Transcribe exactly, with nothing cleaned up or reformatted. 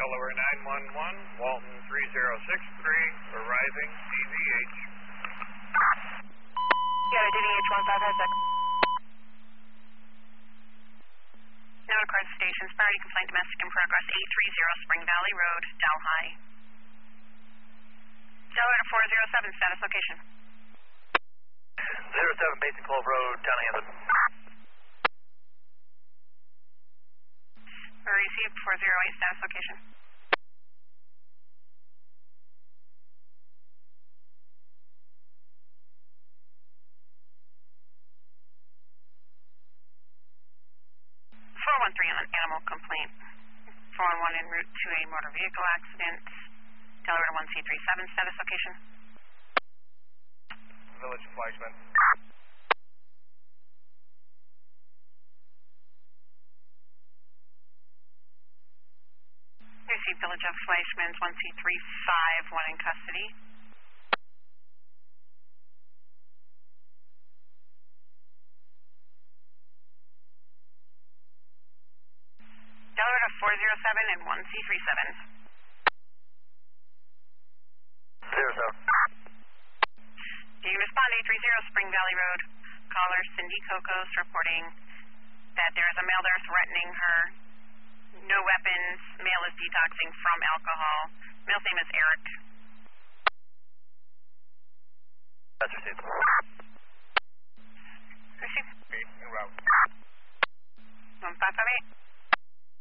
Delaware nine one one, Walton three zero six three, arriving D V H. Yeah, D V H one five five six. Now to Card Stations, priority complaint domestic in progress, eight three zero Spring Valley Road, Delhi. Delaware to four zero seven, status location. zero seven Basic Cove Road, Townhampton. Received four zero eight, status location. four one three on an animal complaint. four one one en route to a motor vehicle accident. Delaware one C three seven, status location. Village Fleischman. Received Village of Fleischman's one C three five, one in custody. Delaware to four zero seven and one C three seven. zero seven. Do you respond eight three zero Spring Valley Road? Caller Cindy Cocos reporting that there is a male there threatening her. No weapons. Male is detoxing from alcohol. Male's name is Eric. That's received. Received. Eight, en route. one five five eight.